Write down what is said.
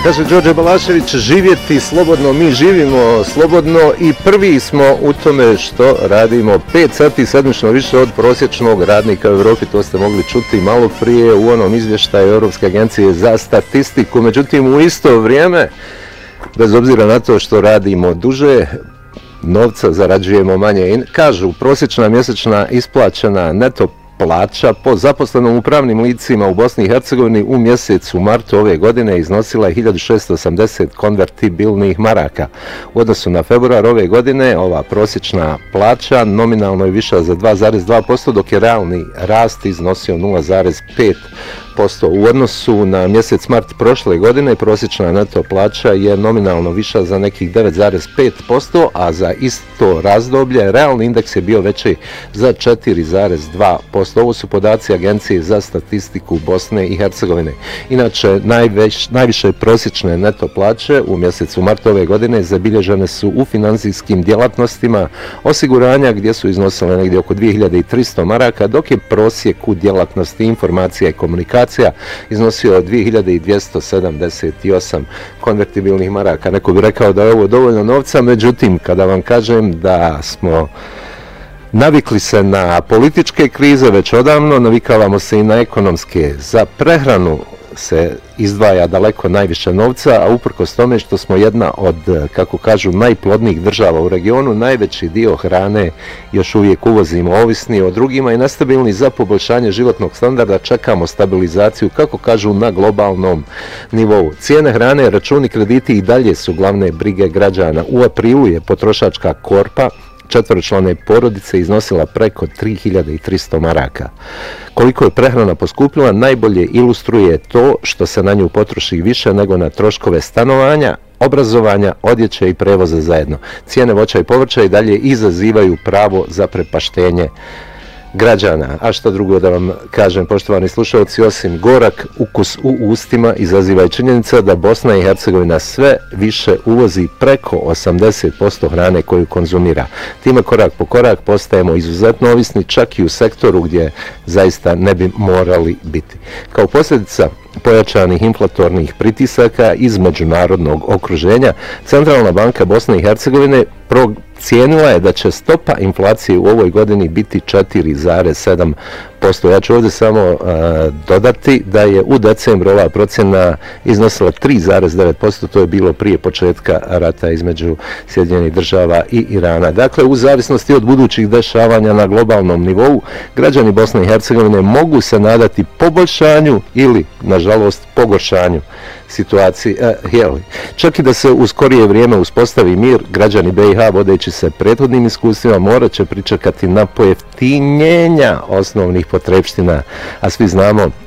Kaže Đorđe Balašević, živjeti slobodno, mi živimo slobodno i prvi smo u tome što radimo 5 sati sedmično više od prosječnog radnika u Europi, to ste mogli čuti malo prije u onom izvještaju Europske agencije za statistiku. Međutim, u isto vrijeme, bez obzira na to što radimo duže, novca zarađujemo manje. Kažu, prosječna mjesečna isplaćena neto plaća po zaposlenom u pravnim licima u Bosni i Hercegovini u mjesecu martu ove godine iznosila je 1680 konvertibilnih maraka. U odnosu na februar ove godine ova prosječna plaća nominalno je viša za 2,2%, dok je realni rast iznosio 0,5%. U odnosu na mjesec mart prošle godine prosječna neto plaća je nominalno viša za nekih 9,5%, a za isto razdoblje realni indeks je bio veći za 4,2%. Ovo su podaci Agencije za statistiku Bosne i Hercegovine. Inače, najviše prosječne neto plaće u mjesecu marta ove godine zabilježene su u financijskim djelatnostima osiguranja, gdje su iznosile negdje oko 2300 maraka, dok je prosjek u djelatnosti informacija i komunikacija iznosio 2278 konvertibilnih maraka. Neko bi rekao da je ovo dovoljno novca, međutim, kada vam kažem da smo navikli se na političke krize već odavno, navikavamo se i na ekonomske. Za prehranu se izdvaja daleko najviše novca, a uprkos tome što smo jedna od, kako kažu, najplodnijih država u regionu, najveći dio hrane još uvijek uvozimo, ovisni o drugima i nestabilni. Za poboljšanje životnog standarda čekamo stabilizaciju, kako kažu, na globalnom nivou. Cijene hrane, računi, krediti i dalje su glavne brige građana. U aprilu je potrošačka korpa četvoročlane porodice iznosila preko 3300 maraka. Koliko je prehrana poskupila, najbolje ilustruje to što se na nju potroši više nego na troškove stanovanja, obrazovanja, odjeće i prevoza zajedno. Cijene voća i povrća i dalje izazivaju pravo zaprepaštenje građana. A što drugo da vam kažem, poštovani slušalci, osim gorak ukus u ustima izaziva i činjenica da Bosna i Hercegovina sve više uvozi preko 80% hrane koju konzumira. Time korak po korak postajemo izuzetno ovisni, čak i u sektoru gdje zaista ne bi morali biti. Kao posljedica pojačanih inflatornih pritisaka iz međunarodnog okruženja, Centralna banka Bosne i Hercegovine procijenila je da će stopa inflacije u ovoj godini biti 4,7%. Ja ću ovdje samo dodati da je u decembru ova procjena iznosila 3,9%, to je bilo prije početka rata između Sjedinjenih Država i Irana. Dakle, u zavisnosti od budućih dešavanja na globalnom nivou, građani Bosne i Hercegovine mogu se nadati poboljšanju ili, nažalost, pogoršanju situacije. Čak i da se u skorije vrijeme uspostavi mir, građani BiH, vodeći se prethodnim iskustvima, morat će pričekati na pojeftinjenja osnovnih potrepština, a svi znamo